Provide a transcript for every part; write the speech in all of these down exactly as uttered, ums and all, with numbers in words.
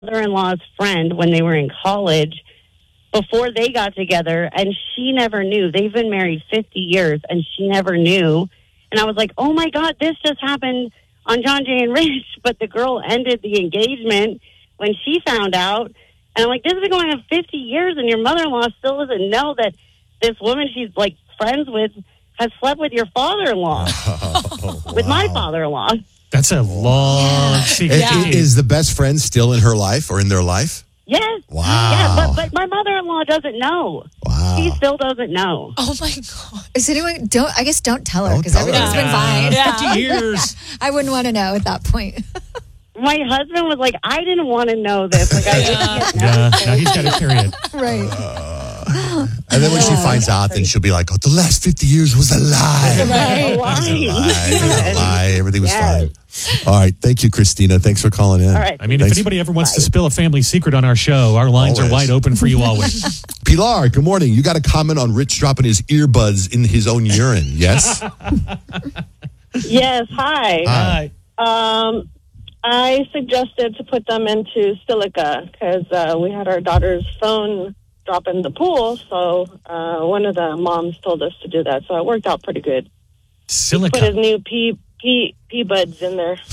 mother-in-law's friend when they were in college before they got together, and she never knew. They've been married fifty years, and she never knew. And I was like, oh, my God, this just happened on John, Jay, and Rich. But the girl ended the engagement when she found out. And I'm like, this has been going on fifty years, and your mother-in-law still doesn't know that this woman she's, like, friends with has slept with your father-in-law, Oh, with wow. my father-in-law. That's a long Yeah. secret. Yeah. Is the best friend still in her life or in their life? Yes. Wow. Yeah, but, but my mother-in-law doesn't know. Wow. She still doesn't know. Oh, my God. Is anyone, don't, I guess don't tell her Don't because tell her. everything's been Yeah. fine. Yeah. fifty years. I wouldn't want to know at that point. My husband was like, I didn't want to know this. Like, I didn't know. Yeah, now he's got to carry it. Right. And then when she finds out, then she'll be like, oh, the last fifty years was a lie. Right. It was a lie. It was Yes. a lie. Everything was Yes. fine. All right. Thank you, Christina. Thanks for calling in. All right. I mean, Thanks. if anybody ever wants to spill a family secret on our show, our lines Always. are wide open for you always. Pilar, good morning. You got a comment on Rich dropping his earbuds in his own urine, yes? Yes, hi. Hi. Um, I suggested to put them into silica because uh, we had our daughter's phone drop in the pool, so uh, one of the moms told us to do that, so it worked out pretty good. Put his Silica. new pee pee pee buds in there.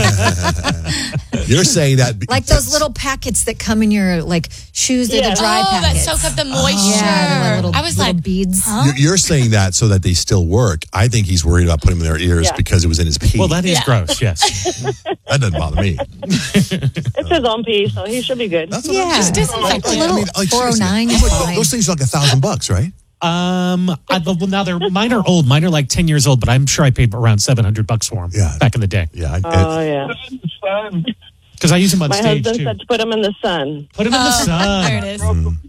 You're saying that. Like those little packets that come in your like shoes. They're Yeah. the dry Oh, that packets. soak up the moisture. Yeah, the little, I was little like, beads. huh? You're, you're saying that so that they still work. I think he's worried about putting them in their ears Yeah. because it was in his pee. Well, that is Yeah. gross, yes. That doesn't bother me. It's his own pee, so he should be good. That's what Yeah. I'm Just saying. disinfect A it. little like, four oh nine seriously, is how much- fine. Those things are like a thousand bucks, right? Um, I, well, now they're mine are old. Mine are like ten years old, but I'm sure I paid around seven hundred bucks for them Yeah. back in the day Yeah. I, Oh, yeah. because I use them on My stage husband too. said to put them in the sun. Put them in the sun. There it is.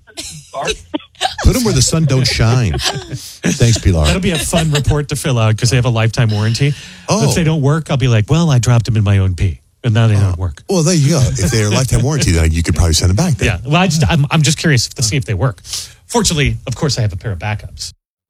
put them where the sun don't shine. Thanks, Pilar. That'll be a fun report to fill out because they have a lifetime warranty. Oh. If they don't work, I'll be like, well, I dropped them in my own pee, and now they don't work. Well, there you go. If they're lifetime warranty, then you could probably send them back. Then. Yeah. Well, I just I'm I'm just curious to see if they work. Fortunately, of course, I have a pair of backups.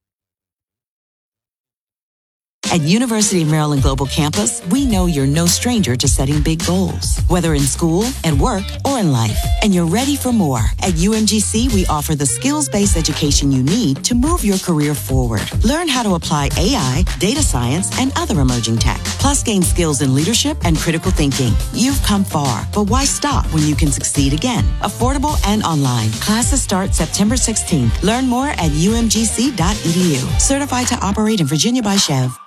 At University of Maryland Global Campus, we know you're no stranger to setting big goals, whether in school, at work, or in life. And you're ready for more. At U M G C, we offer the skills-based education you need to move your career forward. Learn how to apply A I, data science, and other emerging tech. Plus, gain skills in leadership and critical thinking. You've come far, but why stop when you can succeed again? Affordable and online. Classes start September sixteenth. Learn more at U M G C dot E D U. Certified to operate in Virginia by Chev.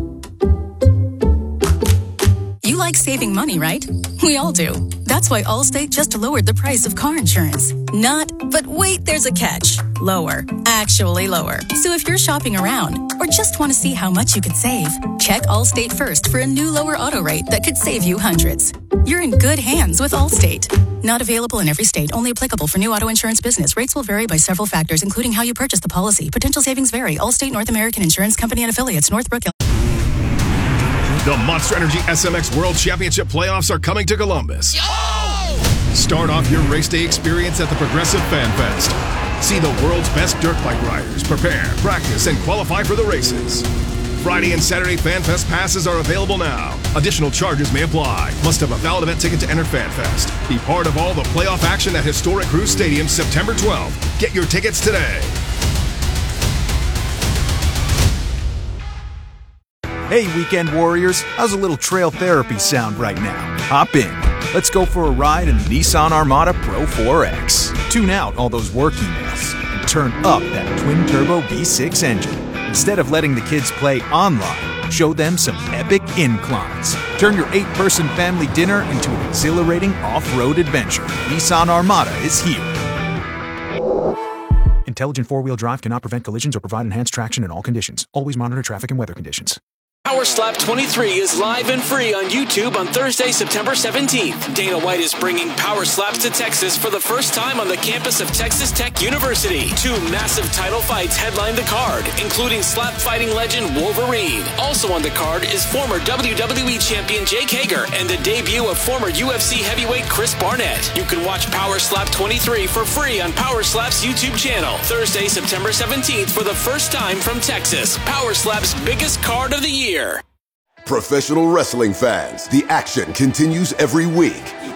You like saving money, right? We all do. That's why Allstate just lowered the price of car insurance. Not, but wait, there's a catch. Lower. Actually lower. So if you're shopping around or just want to see how much you could save, check Allstate first for a new lower auto rate that could save you hundreds. You're in good hands with Allstate. Not available in every state. Only applicable for new auto insurance business. Rates will vary by several factors, including how you purchase the policy. Potential savings vary. Allstate North American Insurance Company and affiliates. Northbrook. The Monster Energy S M X World Championship playoffs are coming to Columbus. Start off your race day experience at the Progressive Fan Fest. See the world's best dirt bike riders prepare, practice, and qualify for the races. Friday and Saturday Fan Fest passes are available now. Additional charges may apply. Must have a valid event ticket to enter Fan Fest. Be part of all the playoff action at historic Cruise Stadium September twelfth. Get your tickets today. Hey, Weekend Warriors, how's a little trail therapy sound right now? Hop in. Let's go for a ride in the Nissan Armada Pro four X. Tune out all those work emails and turn up that twin-turbo V six engine. Instead of letting the kids play online, show them some epic inclines. Turn your eight-person family dinner into an exhilarating off-road adventure. Nissan Armada is here. Intelligent four-wheel drive cannot prevent collisions or provide enhanced traction in all conditions. Always monitor traffic and weather conditions. Power Slap twenty-three is live and free on YouTube on Thursday, September seventeenth. Dana White is bringing Power Slaps to Texas for the first time on the campus of Texas Tech University. Two massive title fights headline the card, including slap fighting legend Wolverine. Also on the card is former W W E champion Jake Hager and the debut of former U F C heavyweight Chris Barnett. You can watch Power Slap twenty-three for free on Power Slap's YouTube channel. Thursday, September seventeenth for the first time from Texas. Power Slap's biggest card of the year. Professional wrestling fans, the action continues every week.